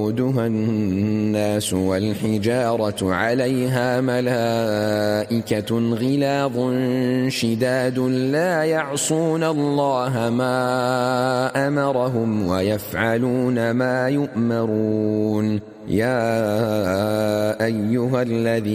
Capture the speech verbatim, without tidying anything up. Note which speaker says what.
Speaker 1: وقودها الناس والحجارة عليها ملائكة غلاظ شداد لا يعصون الله ما أمرهم ويفعلون ما يؤمرون. يا أيها الذين